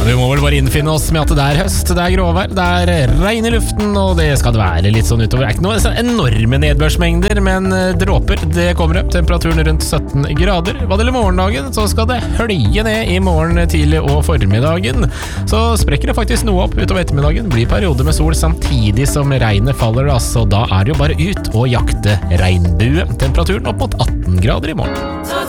vi må vel bare innfinne oss med at det er høst, det er gråvær, det er regn i luften, og det skal det være litt sånn utover. Det er ikke noe enorme nedbørsmengder, men dråper, det kommer opp. Temperaturen rundt 17 grader. Hva det gjelder morgendagen, så skal det hølje ned i morgen tidlig og formiddagen. Så sprekker det faktisk noe opp utover ettermiddagen. Blir perioder med sol samtidig som regnet faller, altså da er det jo bare ut og jakte regnbue. Temperaturen opp mot 18 grader i morgen.